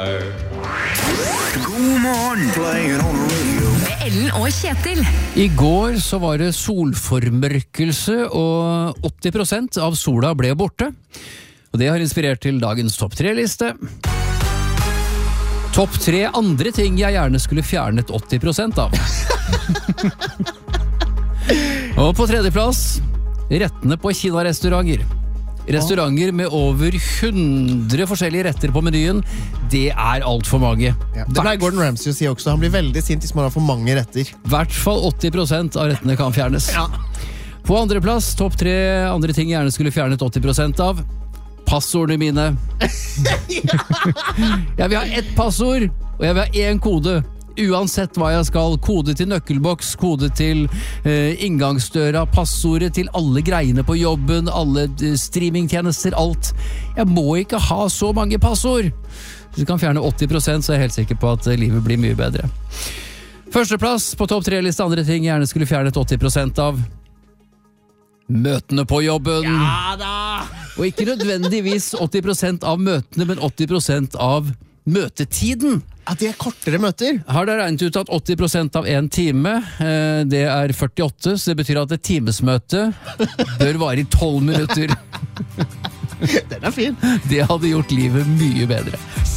God morgen, playing on the radio. Med Ellen og Kjetil. I går så var det solformørkelse, og 80% av sola ble borte. Og det har inspirert til dagens topp 3-liste. Topp 3 andre ting jeg gjerne skulle fjernet 80% av. Og på tredjeplass, rettene på Kina-restauranter. Restauranter med over 100 forskjellige retter på menyen, det er alt for mange. Ja, det pleier Gordon Ramsay å si også. Han blir veldig sint hvis man har for mange retter. I hvert fall 80% av rettene kan fjernes. Ja. På andre plass, topp 3 andre ting jeg gjerne skulle fjernet 80% av. Passordene mine. Jeg vil ha ett passord, og jeg vil ha én kode. Uansett hva jeg skal, kode til nøkkelboks, kode til inngangsdøra, passordet til alle greiene på jobben, alle streamingtjenester, alt. Jeg må ikke ha så mange passord. Hvis du kan fjerne 80%, så er jeg helt sikker på at livet blir mye bedre. Førsteplass på topp 3-liste andre ting jeg gjerne skulle fjernet 80% av. Møtene på jobben. Ja da! Og ikke nødvendigvis 80% av møtene, men 80% av møtetiden. At det er kortere møter. Har dere regnet ut at 80% av en time, det er 48, så det betyr at et timesmøte bør vare i 12 minutter. Den er fin. Det hadde gjort livet mye bedre.